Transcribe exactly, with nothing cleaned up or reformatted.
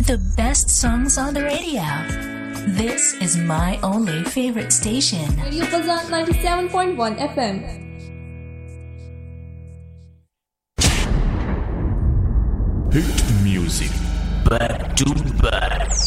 The best songs on the radio. This is my only favorite station. Radio Fazan ninety-seven point one F M. Hit music back to back.